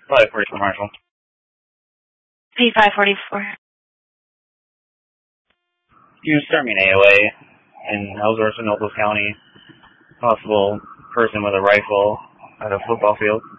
544 Marshall. P544. You start me an AOA in Ellsworth, Nobles County. Possible person with a rifle at a football field.